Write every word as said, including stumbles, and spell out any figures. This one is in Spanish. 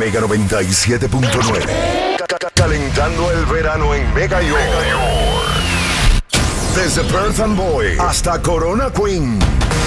Mega noventa y siete punto nueve. Calentando el verano en Mega York. Desde Perth Amboy hasta Corona Queen.